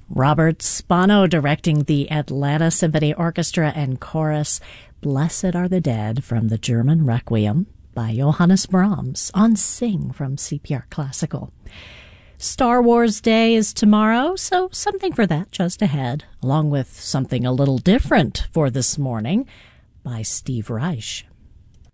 Robert Spano directing the Atlanta Symphony Orchestra and Chorus. Blessed Are the Dead from the German Requiem by Johannes Brahms on Sing from CPR Classical. Star Wars Day is tomorrow, so something for that just ahead, along with something a little different for this morning by Steve Reich.